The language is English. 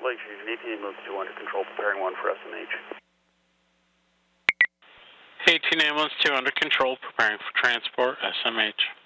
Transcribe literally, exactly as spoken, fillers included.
Lake Fusion, E T ambulance two under control, preparing one for S M H. eighteen ambulance two under control, preparing for transport, S M H.